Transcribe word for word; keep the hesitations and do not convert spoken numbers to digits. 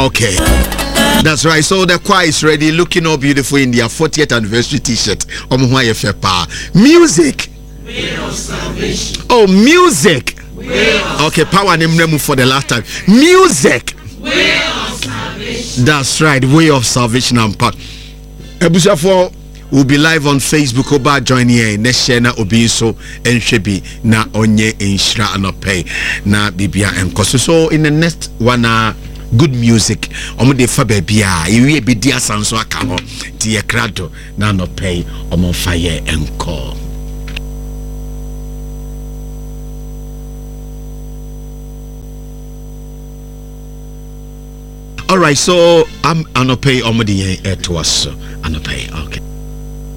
Okay. That's right. So the choir is ready, looking all beautiful in their fortieth anniversary t-shirt. Music. Oh, music. Okay, power name for the last time. Music. That's right. Way of salvation and power. Ebusafo will be live on Facebook. Oba join here. Neshena obiso enshebi na onye enshra anope na bibia enkoso. So in the next one hour, good music. Omo de fa bebia. Iwi ebi dia sanso aka ho. Ti ekrado na anope omo fire enko. All right, so I'm anope omo de to us. Anope. Okay.